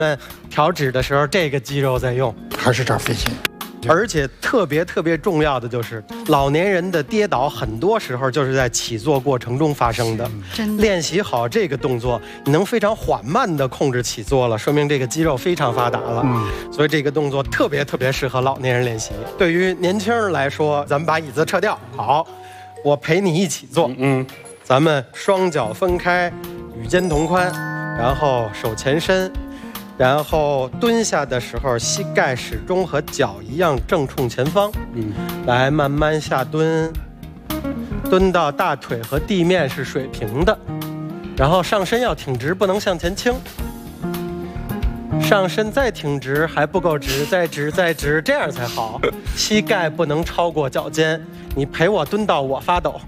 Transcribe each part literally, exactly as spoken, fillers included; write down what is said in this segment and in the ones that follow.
们调脂的时候，这个肌肉在用， 还是这儿费劲。 而且特别特别重要的就是，老年人的跌倒很多时候就是在起坐过程中发生的。 真的， 练习好这个动作，你能非常缓慢地控制起坐了，说明这个肌肉非常发达了。嗯，所以这个动作特别特别适合老年人练习。对于年轻人来说，咱们把椅子撤掉，好，我陪你一起做。嗯，咱们双脚分开，与肩同宽，然后手前伸。然后蹲下的时候，膝盖始终和脚一样正冲前方。嗯，来慢慢下蹲，蹲到大腿和地面是水平的，然后上身要挺直，不能向前倾。上身再挺直还不够直，再直再直，这样才好。膝盖不能超过脚尖。你陪我蹲到我发抖。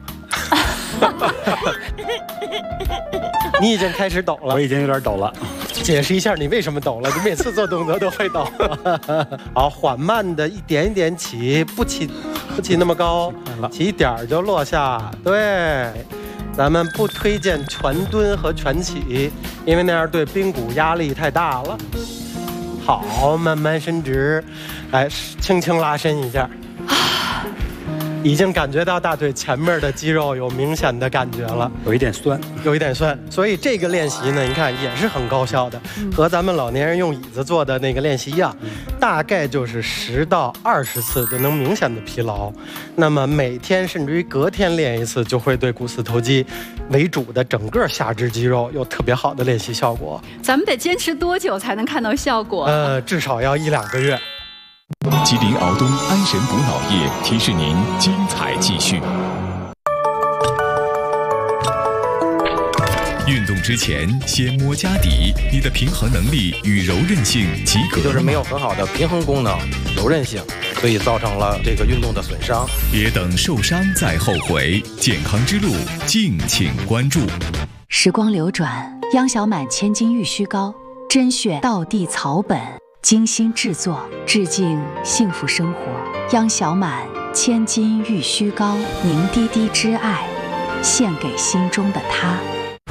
你已经开始抖了， 我已经有点抖了。 解释一下你为什么抖了？你每次做动作都会抖。好，缓慢的一点一点起，不起，不起那么高，起一点儿就落下。对，咱们不推荐全蹲和全起，因为那样对髌骨压力太大了。好，慢慢伸直，来，轻轻拉伸一下。已经感觉到大腿前面的肌肉有明显的感觉了， 有一点酸， 有一点酸。所以这个练习呢，你看也是很高效的，和咱们老年人用椅子做的那个练习一样，大概就是十到二十次就能明显的疲劳。那么每天甚至于隔天练一次，就会对股四头肌为主的整个下肢肌肉有特别好的练习效果。 咱们得坚持多久才能看到效果？ 呃，至少要一两个月。 吉林敖东安神补脑液提示您精彩继续。运动之前先摸家底，你的平衡能力与柔韧性及格了吗？ 就是没有很好的平衡功能、柔韧性，所以造成了这个运动的损伤。 别等受伤再后悔，健康之路敬请关注。 时光流转，央小满千金玉虚膏，甄选道地草本，精心制作，致敬幸福生活。央小满千金玉虚膏，凝滴滴之爱，献给心中的他。